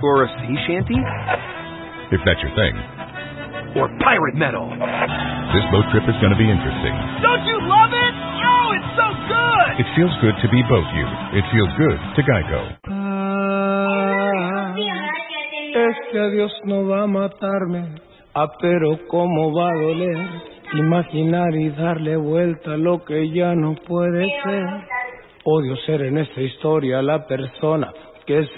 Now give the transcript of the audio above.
Or a sea shanty? If that's your thing. Or pirate metal. This boat trip is going to be interesting. Don't you love it? Oh, it's so good! It feels good to be boat you. It feels good to Geico. Este adiós no va a matarme, pero cómo va a doler imaginar y darle vuelta a lo que ya no puede ser. Odio ser en esta historia la persona que